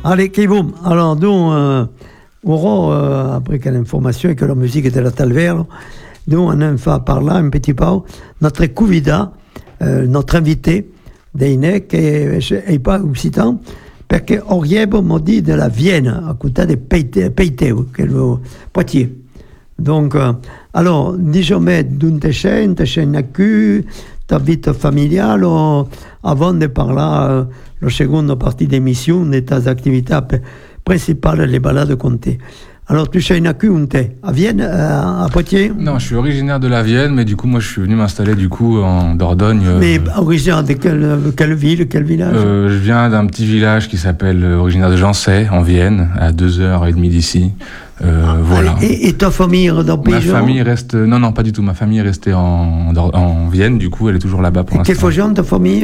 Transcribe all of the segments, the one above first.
Allez, Kevin, alors nous, après quelle information et que la musique était la talvère, nous on a fait par là un petit peu notre cuvida, notre invité d'Einec et pas occitan, parce qu'Orieb m'a dit de la Vienne, à côté de Peiteu, Poitiers. Donc, alors, disons-moi, d'où tu es, ta vie familiale, avant de parler la seconde partie d'émission de tes activités principales, les balades comté. Alors, tu es où tu es? À Vienne, à Poitiers? Non, je suis originaire de la Vienne, mais du coup, moi, je suis venu m'installer du coup en Dordogne. Mais originaire de quelle ville, quel village? Je viens d'un petit village qui s'appelle originaire de Jancet, en Vienne, à 2h30 d'ici. Voilà. Et ta famille dans le pays? Ma famille reste... Non, pas du tout. Ma famille est restée en Vienne, du coup, elle est toujours là-bas pour l'instant. Quelle fois ta famille?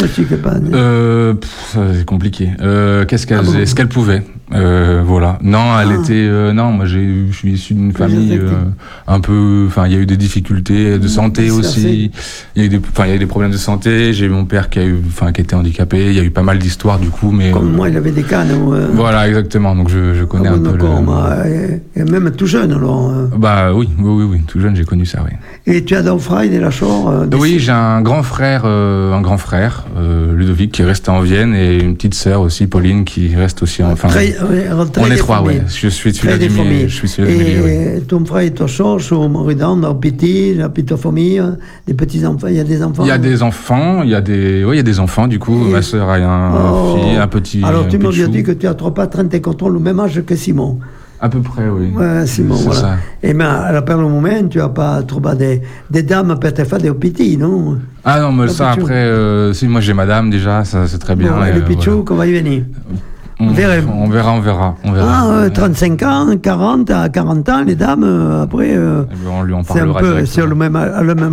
C'est compliqué. Qu'est-ce qu'elle faisait? Ce qu'elle pouvait. Voilà. Non, elle était... non, moi, je suis issu d'une famille un peu... Enfin, il y a eu des difficultés de santé aussi. Il y a eu des problèmes de santé. J'ai eu mon père qui était handicapé. Il y a eu pas mal d'histoires, du coup, mais... Comme moi, il avait des cannes. Voilà, exactement. Donc, je connais un peu Et même tout jeune, alors. Bah oui, tout jeune, j'ai connu ça, oui. Et tu as un frère de la Chore? Oui, j'ai un grand frère, Ludovic, qui est resté en Vienne, et une petite sœur aussi, Pauline, qui reste aussi en... Enfin, on est trois, oui. Je suis celui-là du milieu. Et ton frère et ta Chore sont dans la petite famille, des petits-enfants, il y a des enfants? Il y a des enfants, il y a des enfants, du coup. Ma sœur a un petit... Alors, tu m'as dit que tu as 34 ans, le même âge que Simon. À peu près, oui. Ouais, Simon, voilà. Ça. Et mais à le moment, tu n'as pas trouvé des dames pour te faire des petits, non? Ah non, mais ça, après, si moi j'ai madame déjà, ça c'est très bien. Bon, et le pichou, voilà. Comment il venir? On verra. 35 ans, 40 ans, les dames, après... on lui en parlera directement. C'est le même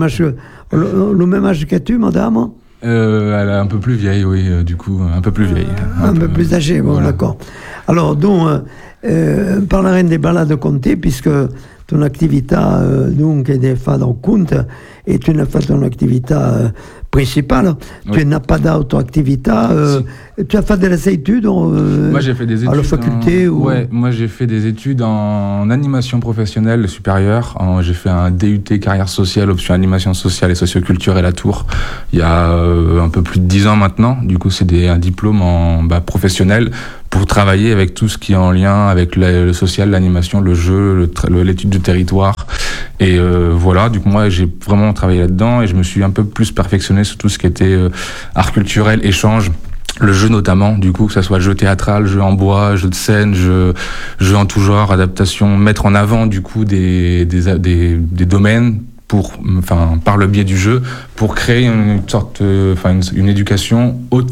âge que tu, madame? Elle est un peu plus vieille, oui, du coup, un peu plus vieille. Un peu plus âgée, bon, voilà. D'accord. Alors, donc... parlerons des balades comté, puisque ton activité donc est de faire dans compte et tu n'as pas ton activité principale. Oui. Tu n'as pas d'autre activité. Tu as fait des études moi, j'ai fait des études à la faculté Ouais, moi j'ai fait des études en animation professionnelle supérieure. J'ai fait un DUT carrière sociale, option animation sociale et socioculturelle à Tours. Il y a un peu plus de 10 ans maintenant. Du coup, c'est un diplôme professionnel pour travailler avec tout ce qui est en lien avec le social, l'animation, le jeu, l'étude du territoire. Et voilà, du coup, moi, j'ai vraiment travaillé là-dedans et je me suis un peu plus perfectionné sur tout ce qui était art culturel, échange, le jeu notamment, du coup, que ça soit jeu théâtral, jeu en bois, jeu de scène, jeu en tout genre, adaptation, mettre en avant, du coup, des domaines par le biais du jeu, pour créer une sorte, une éducation haute,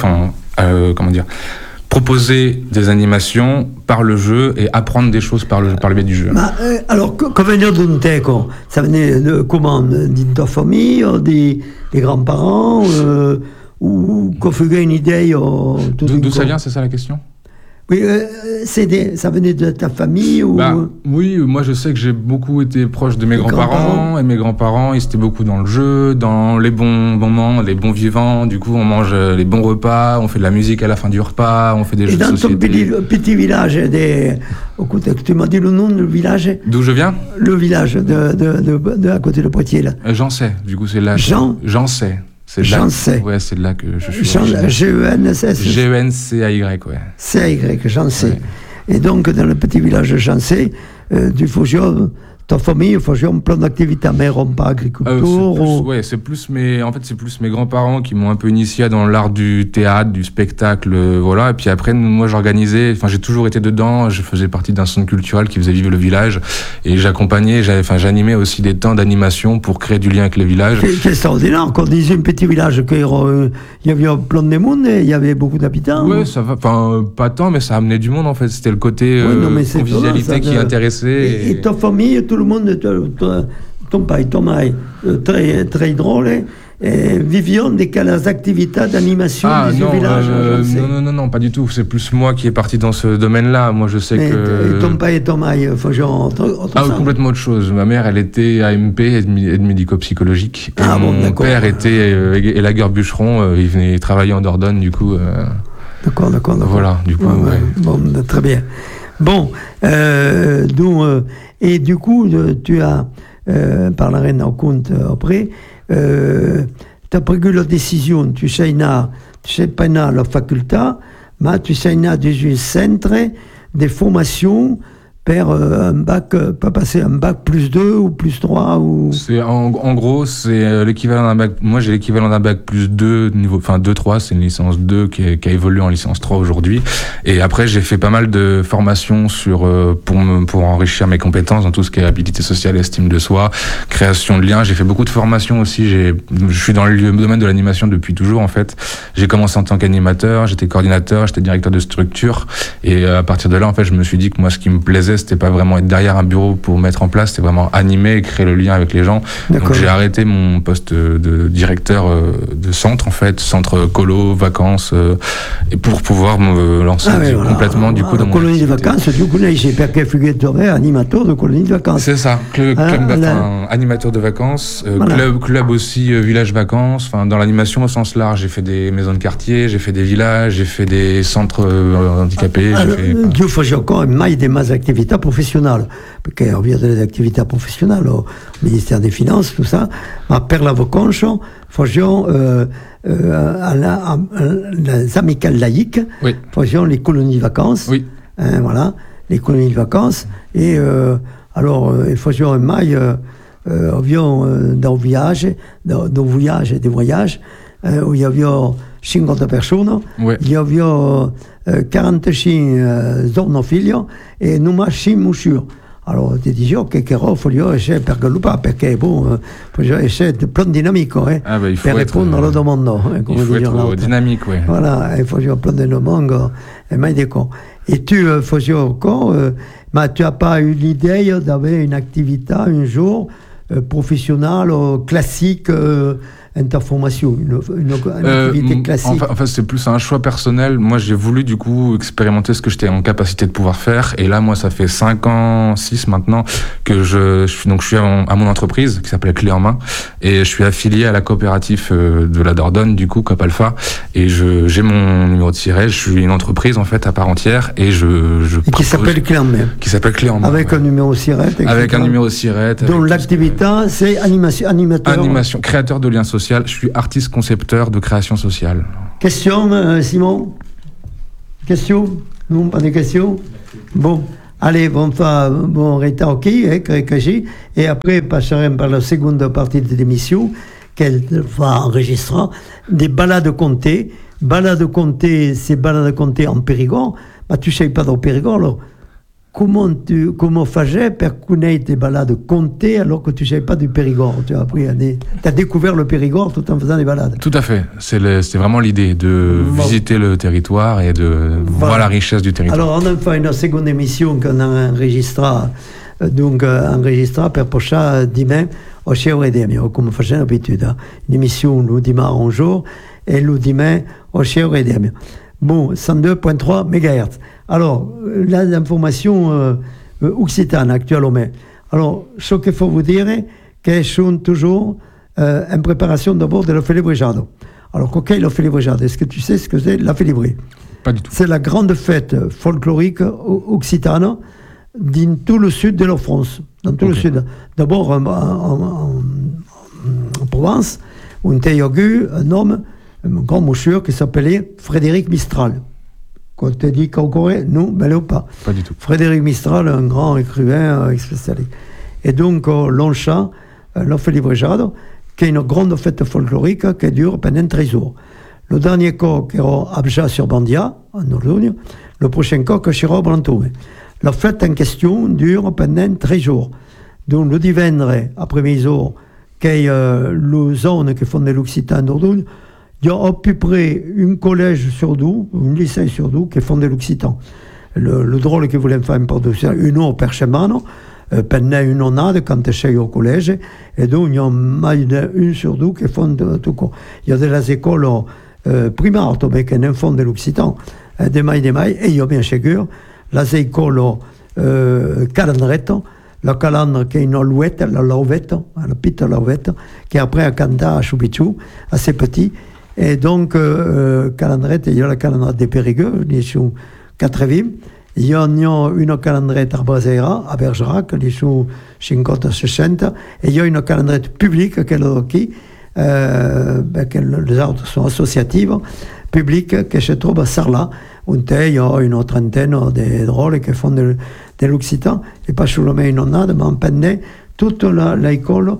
proposer des animations par le jeu et apprendre des choses par le biais du jeu. Alors, quand venait d'un teco, ça venait de comment? De ta famille, des grands-parents, ou qu'on faisait une idée? D'où ça vient, c'est ça la question? Oui, ça venait de ta famille ou... Oui, moi je sais que j'ai beaucoup été proche de mes grands-parents, et mes grands-parents, ils étaient beaucoup dans le jeu, dans les bons moments, les bons vivants. Du coup, on mange les bons repas, on fait de la musique à la fin du repas, on fait des jeux de société. Et dans ton petit village, écoute, tu m'as dit le nom du village? D'où je viens? Le village de à côté de Poitiers, là. Jancet, du coup c'est là. Jancet. Jancet. Ouais, c'est là que je suis. G-E-N-C-Y, ouais. C-Y, Jancet. Ouais. Et donc, dans le petit village de Jancet, tu faisais ta famille faisait un plan d'activité, mais pas agriculture c'est plus mes grands-parents qui m'ont un peu initié dans l'art du théâtre, du spectacle, voilà. Et puis après, moi, j'ai toujours été dedans. Je faisais partie d'un centre culturel qui faisait vivre le village, et j'animais aussi des temps d'animation pour créer du lien avec les villages. C'est extraordinaire. Quand on disait un petit village, il y avait plein de monde, et il y avait beaucoup d'habitants. Oui, ça va. Pas tant, mais ça amenait du monde en fait. C'était le côté convivialité qui intéressait. Et ta famille, tout le monde, ton père, ton mère, très, très drôle, vivions de quelles activités d'animation du village? Non, pas du tout. C'est plus moi qui est parti dans ce domaine-là. Moi, je sais que... Et ton père et ton mère faisaient autre chose? Complètement autre chose. Ma mère, elle était AMP, aide médico-psychologique. Et mon père était élagueur bûcheron. Il venait travailler en Dordogne, du coup... D'accord. Voilà, du coup, ouais. Bon, très bien. Bon, et du coup, tu as, parlerai en compte après, tu as pris la décision, tu sais pas la faculté, mais tu sais dans un centre de formation per un bac, pas passer un bac +2 ou +3 ou... C'est, en gros, c'est l'équivalent d'un bac. Moi, j'ai l'équivalent d'un bac +2, niveau, enfin 2-3, c'est une licence 2 qui a évolué en licence 3 aujourd'hui. Et après, j'ai fait pas mal de formations pour enrichir mes compétences dans tout ce qui est habilité sociale, estime de soi, création de liens. J'ai fait beaucoup de formations aussi. Je suis dans le domaine de l'animation depuis toujours, en fait. J'ai commencé en tant qu'animateur, j'étais coordinateur, j'étais directeur de structure. Et à partir de là, en fait, je me suis dit que moi, ce qui me plaisait, c'était pas vraiment être derrière un bureau pour mettre en place, c'était vraiment animer et créer le lien avec les gens. D'accord. Donc j'ai arrêté mon poste de directeur de centre, en fait, centre colo, vacances, et pour pouvoir me lancer complètement du coup dans mon colonie de vacances, du coup, j'ai perché figuré animateur de colonie de vacances. C'est ça, animateur de vacances, club aussi, village vacances, enfin dans l'animation au sens large, j'ai fait des maisons de quartier, j'ai fait des villages, j'ai fait des centres handicapés. Io facevo ancora mai di más attività professionali, perché ho via delle attività professionali au ministère des Finances, tout ça, ma per la vacanza facevo les amicales laïques, oui. facevo les colonies de vacances, oui. Voilà, les colonies de vacances, et alors facevo mai avions dans voyage et des voyages, où il y avait 50 personnes, ouais. Il y avait 45 giorni figlio e non 5 musciuri. Allora ti dicevo che voglio essere per galupare, perché bon, voglio essere più dinamico per rispondere alla domanda. Il faut être dynamique, oui. Voilà, il faut prendre des domande et mai d'accord. Et tu faisais encore, mais tu n'as pas eu l'idée d'avoir une activité un jour professionnelle, classique, interformation, une activité classique. Enfin, c'est plus un choix personnel. Moi, j'ai voulu du coup expérimenter ce que j'étais en capacité de pouvoir faire. Et là, moi, ça fait 5 ans, 6 maintenant que je suis à mon entreprise qui s'appelle Clé en main. Et je suis affilié à la coopérative de la Dordogne, du coup, Coop Alpha. Et j'ai mon numéro de siret. Je suis une entreprise, en fait, à part entière. Et qui s'appelle Clé en main. Qui s'appelle Clé en main. Avec un numéro de siret. Avec un numéro de siret. Donc l'activité, c'est animateur. Animation, créateur de liens sociaux. Je suis artiste concepteur de création sociale. Question, Simon? Question? Non, pas de questions? Bon, allez, on resta ok, et après, passerons par la seconde partie de l'émission, qu'elle va enregistrer, des balades comptées. Balades comptées, c'est balades comptées en Périgord. Bah, tu ne sais pas dans Périgord, alors. Comment faisais pour connaître des balades comptées alors que tu ne savais pas du Périgord? Tu as découvert le Périgord tout en faisant des balades. Tout à fait. C'est vraiment l'idée de visiter le territoire et de voir la richesse du territoire. Alors, on a fait une seconde émission qu'on a enregistrée pour prochain dimanche au Chèvre Edemio, comme on faisait d'habitude. Une émission le dimanche en jour et le dimanche au Chèvre Edemio. Bon, 102.3 MHz. Alors, l'information occitane actuellement. Alors, ce qu'il faut vous dire, qu'elles sont toujours en préparation d'abord de la Félibrejado. Alors, qu'est-ce que la Félibrejado? Est-ce que tu sais ce que c'est la Félibré? Pas du tout. C'est la grande fête folklorique occitane dans tout le sud de la France. Dans tout le sud. D'abord, en Provence, où il y a eu un homme, un grand monsieur qui s'appelait Frédéric Mistral. Quand tu dis qu'en Corée, non, ben là, pas. Pas du tout. Frédéric Mistral, un grand écrivain spécialiste. Et donc, l'Onchat, la Félibrejado, qui est une grande fête folklorique qui dure pendant 13 jours. Le dernier cas qui est à Abja-sur-Bandia, en Dordogne, le prochain cas qui sera à Brantôme. La fête en question dure pendant 13 jours. Donc, le dimanche, après-midi, qui est la zone qui fonde l'Occitan en Dordogne, il y a à peu près un collège sur deux, un lycée sur deux qui font de l'occitan. Le drôle que voulait faire une heure par semaine, pendant une année quand je suis au collège, et donc il y a un sur deux qui font de tout quoi. Il y a des écoles primaires qui font de l'occitan, des mailles, et il y a bien sûr les écoles calandrettes, la calandre qui est une lauvette, la petite lauvette, qui après a canté à Choubichou, assez petit. Et donc, calandrette, il y a la calandrette des Périgueux, ils sont 4 villes. Il y a une calandrette à Braseira, à Bergerac, ils sont 50-60. Et il y a une calandrette publique, que les autres sont associatives, publiques, qui se trouve à Sarlat, où il y a une trentaine de drôles qui font de l'occitan, et pas seulement une onade, mais en pendant toute l'école.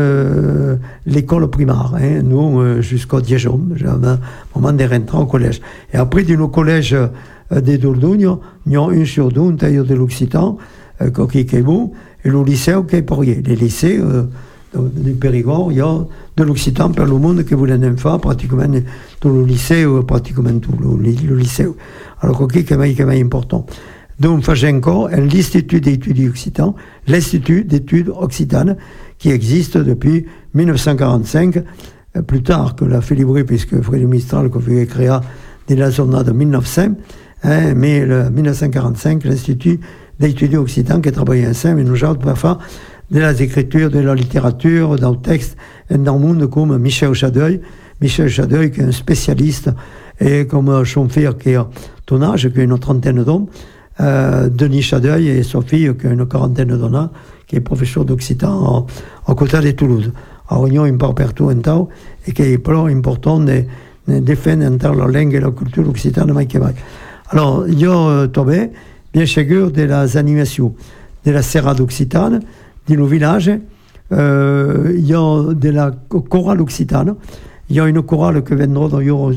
L'école primaire, hein, nous jusqu'au Dijon, j'avais un moment de rentrer au collège. Et après, dans le collège de Dordogne, il y a un sur deux, il y a de l'occitan, qui est bon, et le lycée qui est Poirier. Les lycées du Périgord, il y a de l'occitan pour le monde qui voulait en faire, pratiquement tout le lycée, pratiquement tout le lycée. Alors, qui est important. Donc, j'ai encore l'Institut d'études occitan, l'Institut d'études occitanes, qui existe depuis 1945, plus tard que la Félibré, puisque Frédéric Mistral, qui avait créé dès la zone de 1900, hein, mais en 1945, l'Institut d'études occitanes qui travaille ensemble, et nous avons parfois de la écritures, de la littérature, dans le texte, et dans le monde comme Michel Chadeuil, qui est un spécialiste, et comme son frère qui a ton âge, qui a une trentaine d'hommes, Denis Chadeuil et Sophie, qui a une quarantaine d'hommes, qui est professeur d'occitan à côté de Toulouse. À Réunion, il part partout en temps, et qui est plus important de défendre la langue et la culture occitane de Mike. Alors, il y a tombé, bien sûr, de les animations de la serrade occitane, de nos villages, il y a de la chorale occitane, il y a une chorale qui viendra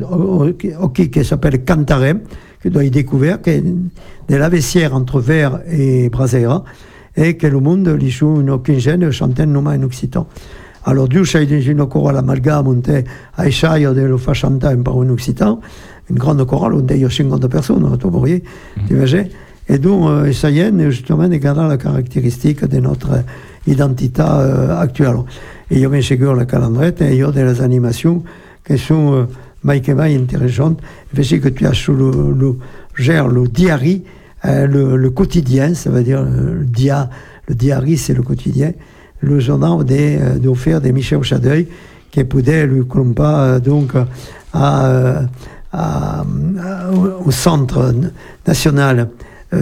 qui s'appelle Cantarem, que doit y découvrir, qui est de la Vessière entre Vers et Braseira, et que le monde lui joue une quinzaine chantant nommé en occitan. Alors, Dieu, j'ai une chorale amalgame, montée à Échaille, de le faire chanter par un occitan, une grande chorale, où il y a 50 personnes, tu voyez, et donc, essayant justement de garder la caractéristique de notre identité actuelle. Et il y a bien sûr la calandrette, et il y a des animations qui sont intéressantes. Que tu as sous le diary, le quotidien, ça veut dire le diary, c'est le quotidien, le journal d'offrir de Michel Chadeuil, qui pouvait le compas donc au Centre national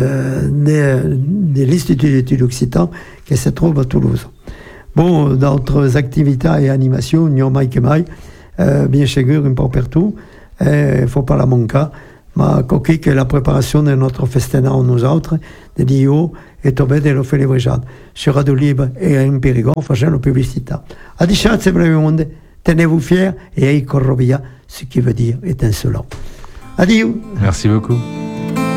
de l'Institut d'études occitan qui se trouve à Toulouse. Bon, d'autres activités et animations, il y a bien sûr, un peu partout, il ne faut pas la manquer. Ma coquille, que la préparation de notre festin à nous autres, de l'IO, et tombée de l'Ophélie Bréjade, sur Radio Libre et en Périgord, faisant la publicité. A diciamo, c'est vraiment, tenez-vous fiers et aïe corrovia, ce qui veut dire étincelant. Adieu. Merci beaucoup.